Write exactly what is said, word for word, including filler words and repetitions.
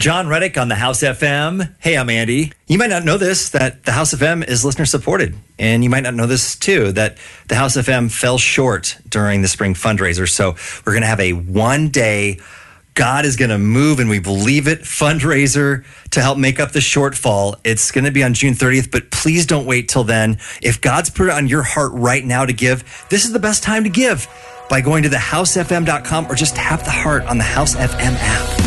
John Reddick on the House F M. Hey, I'm Andy. You might not know this, that the House F M is listener supported. And you might not know this too, that the House F M fell short during the spring fundraiser. So we're going to have a one day God is going to move and we believe it fundraiser to help make up the shortfall. It's going to be on June thirtieth, but please don't wait till then. If God's put it on your heart right now to give, this is the best time to give by going to the house f m dot com or just tap the heart on the House F M app.